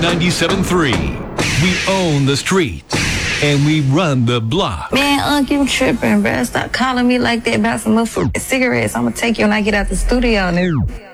97.3. We own the streets and we run the block. Man, you tripping, bruh. Stop calling me like that about some motherfucking cigarettes. I'm gonna take you when I get out the studio, nigga.